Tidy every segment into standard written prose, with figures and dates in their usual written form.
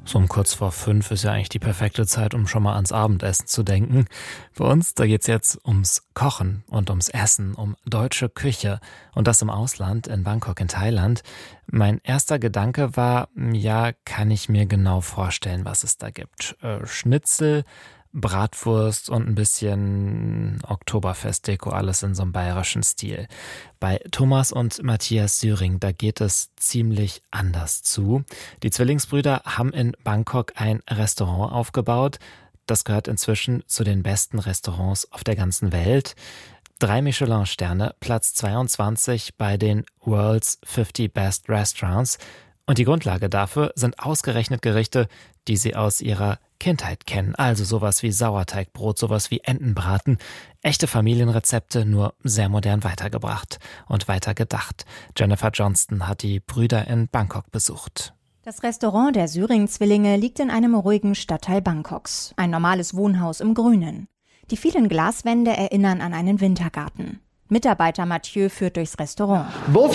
So um kurz vor 5 ist ja eigentlich die perfekte Zeit, um schon mal ans Abendessen zu denken. Bei uns, da geht's jetzt ums Kochen und ums Essen, um deutsche Küche und das im Ausland, in Bangkok in Thailand. Mein erster Gedanke war, ja, kann ich mir genau vorstellen, was es da gibt. Schnitzel, Bratwurst und ein bisschen Oktoberfestdeko, alles in so einem bayerischen Stil. Bei Thomas und Matthias Syring, da geht es ziemlich anders zu. Die Zwillingsbrüder haben in Bangkok ein Restaurant aufgebaut. Das gehört inzwischen zu den besten Restaurants auf der ganzen Welt. 3 Michelin-Sterne, Platz 22 bei den World's 50 Best Restaurants. Und die Grundlage dafür sind ausgerechnet Gerichte, die sie aus ihrer Kindheit kennen. Also sowas wie Sauerteigbrot, sowas wie Entenbraten. Echte Familienrezepte, nur sehr modern weitergebracht und weitergedacht. Jennifer Johnston hat die Brüder in Bangkok besucht. Das Restaurant der Syring-Zwillinge liegt in einem ruhigen Stadtteil Bangkoks. Ein normales Wohnhaus im Grünen. Die vielen Glaswände erinnern an einen Wintergarten. Mitarbeiter Mathieu führt durchs Restaurant.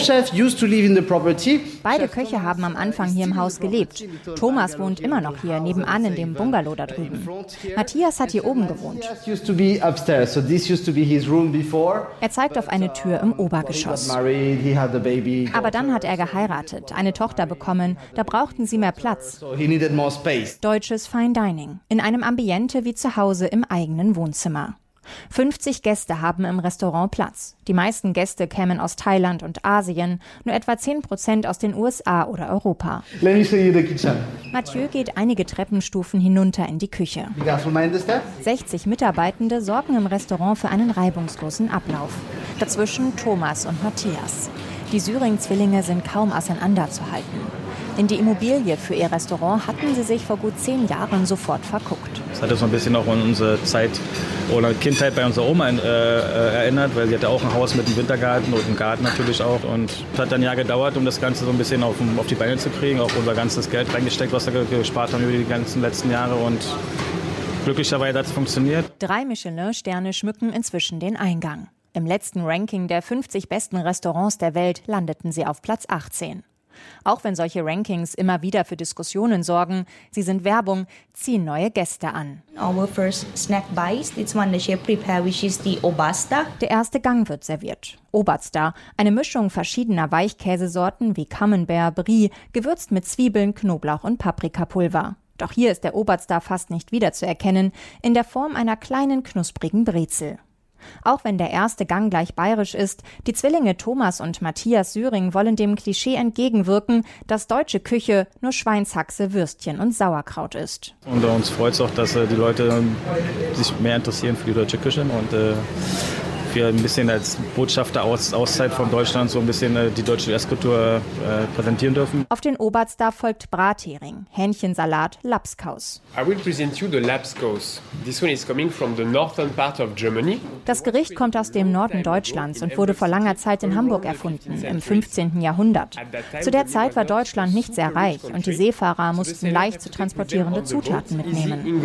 Beide Köche haben am Anfang hier im Haus gelebt. Thomas wohnt immer noch hier nebenan in dem Bungalow da drüben. Matthias hat hier oben gewohnt. Er zeigt auf eine Tür im Obergeschoss. Aber dann hat er geheiratet, eine Tochter bekommen. Da brauchten sie mehr Platz. Deutsches Fine Dining. In einem Ambiente wie zu Hause im eigenen Wohnzimmer. 50 Gäste haben im Restaurant Platz. Die meisten Gäste kämen aus Thailand und Asien, nur etwa 10% aus den USA oder Europa. Mathieu geht einige Treppenstufen hinunter in die Küche. 60 Mitarbeitende sorgen im Restaurant für einen reibungslosen Ablauf. Dazwischen Thomas und Matthias. Die Syring-Zwillinge sind kaum auseinanderzuhalten. In die Immobilie für ihr Restaurant hatten sie sich vor gut 10 Jahren sofort verguckt. Das hat uns so ein bisschen auch an unsere Zeit oder Kindheit bei unserer Oma erinnert, weil sie hatte auch ein Haus mit einem Wintergarten und einem Garten natürlich auch. Und es hat dann ein Jahr gedauert, um das Ganze so ein bisschen auf die Beine zu kriegen. Auch unser ganzes Geld reingesteckt, was wir gespart haben über die ganzen letzten Jahre. Und glücklicherweise hat es funktioniert. 3 Michelin-Sterne schmücken inzwischen den Eingang. Im letzten Ranking der 50 besten Restaurants der Welt landeten sie auf Platz 18. Auch wenn solche Rankings immer wieder für Diskussionen sorgen, sie sind Werbung, ziehen neue Gäste an. Our first snack bite, it's one the chef prepare, which is the obasta. Der erste Gang wird serviert. Obasta, eine Mischung verschiedener Weichkäsesorten wie Camembert, Brie, gewürzt mit Zwiebeln, Knoblauch und Paprikapulver. Doch hier ist der Obasta fast nicht wiederzuerkennen, in der Form einer kleinen knusprigen Brezel. Auch wenn der erste Gang gleich bayerisch ist, die Zwillinge Thomas und Matthias Syring wollen dem Klischee entgegenwirken, dass deutsche Küche nur Schweinshaxe, Würstchen und Sauerkraut ist. Und uns freut es auch, dass die Leute sich mehr interessieren für die deutsche Küche und wir ein bisschen als Botschafter Auszeit von Deutschland so ein bisschen die deutsche Esskultur präsentieren dürfen. Auf den Oberster folgt Brathering, Hähnchensalat, Lapskaus. I will present you the Lapskaus. This one is coming from the northern part of Germany. Das Gericht kommt aus dem Norden Deutschlands und wurde vor langer Zeit in Hamburg erfunden, im 15. Jahrhundert. Zu der Zeit war Deutschland nicht sehr reich und die Seefahrer mussten leicht zu transportierende Zutaten mitnehmen.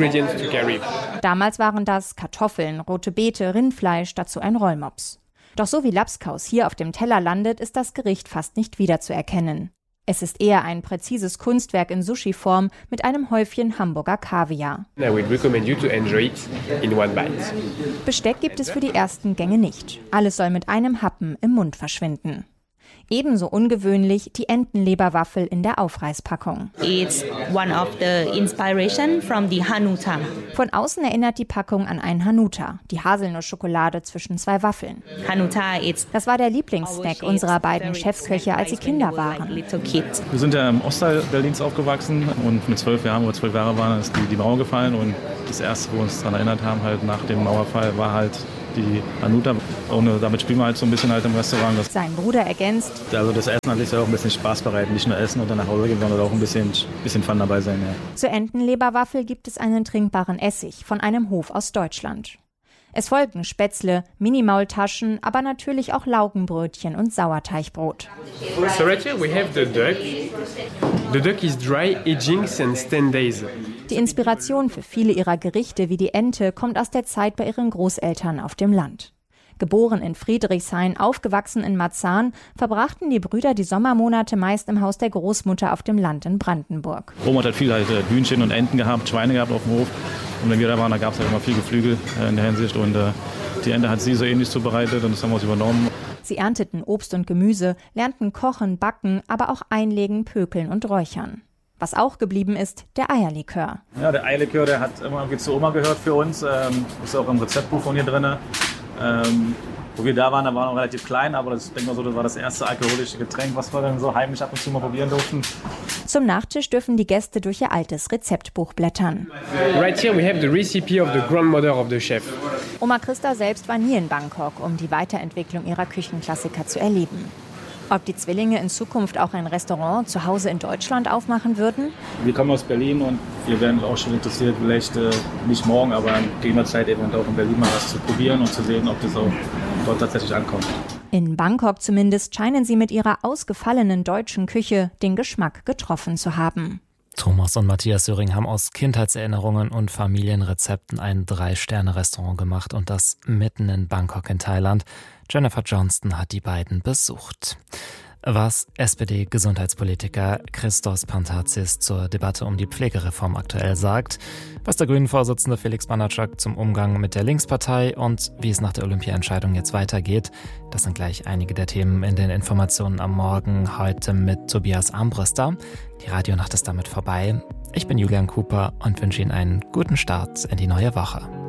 Damals waren das Kartoffeln, rote Beete, Rindfleisch, dazu ein Rollmops. Doch so wie Lapskaus hier auf dem Teller landet, ist das Gericht fast nicht wiederzuerkennen. Es ist eher ein präzises Kunstwerk in Sushi-Form mit einem Häufchen Hamburger Kaviar. I will recommend you to enjoy it in one bite. Besteck gibt es für die ersten Gänge nicht. Alles soll mit einem Happen im Mund verschwinden. Ebenso ungewöhnlich die Entenleberwaffel in der Aufreißpackung. It's one of the inspiration from the Hanuta. Von außen erinnert die Packung an einen Hanuta, die Haselnussschokolade zwischen 2 Waffeln. Hanuta, Das war der Lieblingssnack unserer beiden Chefköche, als sie Kinder waren. Wir sind ja im Ostteil Berlins aufgewachsen und mit 12 Jahren, wo wir 12 Jahre waren, ist die Mauer gefallen und das Erste, wo wir uns daran erinnert haben, halt nach dem Mauerfall, war halt die Hanuta. Und damit spielen wir halt so ein bisschen halt im Restaurant. Sein Bruder ergänzt. Also das Essen hat sich ja auch ein bisschen Spaß bereiten. Nicht nur essen und dann nach Hause gehen, sondern auch ein bisschen Fun dabei sein. Ja. Zur Entenleberwaffel gibt es einen trinkbaren Essig von einem Hof aus Deutschland. Es folgen Spätzle, Minimaultaschen, aber natürlich auch Laugenbrötchen und Sauerteigbrot. So right here we have the duck. The duck is dry aging since 10 days. Die Inspiration für viele ihrer Gerichte wie die Ente kommt aus der Zeit bei ihren Großeltern auf dem Land. Geboren in Friedrichshain, aufgewachsen in Marzahn, verbrachten die Brüder die Sommermonate meist im Haus der Großmutter auf dem Land in Brandenburg. Oma hat viel Hühnchen und Enten gehabt, Schweine gehabt auf dem Hof. Und wenn wir da waren, da gab es immer viel Geflügel in der Hinsicht. Und die Ente hat sie so ähnlich zubereitet und das haben wir uns übernommen. Sie ernteten Obst und Gemüse, lernten kochen, backen, aber auch einlegen, pökeln und räuchern. Was auch geblieben ist, der Eierlikör. Ja, der Eierlikör, der hat immer zu Oma gehört für uns. Ist auch im Rezeptbuch von ihr drin. Wo wir da waren wir noch relativ klein, aber das war das erste alkoholische Getränk, was wir dann so heimlich ab und zu mal probieren durften. Zum Nachtisch dürfen die Gäste durch ihr altes Rezeptbuch blättern. Right here we have the recipe of the grandmother of the chef. Oma Christa selbst war nie in Bangkok, um die Weiterentwicklung ihrer Küchenklassiker zu erleben. Ob die Zwillinge in Zukunft auch ein Restaurant zu Hause in Deutschland aufmachen würden? Wir kommen aus Berlin und wir wären auch schon interessiert, vielleicht nicht morgen, aber in gegebener Zeit eventuell auch in Berlin mal was zu probieren und zu sehen, ob das auch dort tatsächlich ankommt. In Bangkok zumindest scheinen sie mit ihrer ausgefallenen deutschen Küche den Geschmack getroffen zu haben. Thomas und Matthias Söring haben aus Kindheitserinnerungen und Familienrezepten ein 3-Sterne-Restaurant gemacht und das mitten in Bangkok in Thailand. Jennifer Johnston hat die beiden besucht. Was SPD-Gesundheitspolitiker Christos Pantazis zur Debatte um die Pflegereform aktuell sagt, was der Grünen-Vorsitzende Felix Banatschak zum Umgang mit der Linkspartei und wie es nach der Olympia-Entscheidung jetzt weitergeht, das sind gleich einige der Themen in den Informationen am Morgen, heute mit Tobias Armbruster. Die Radionacht ist damit vorbei. Ich bin Julian Cooper und wünsche Ihnen einen guten Start in die neue Woche.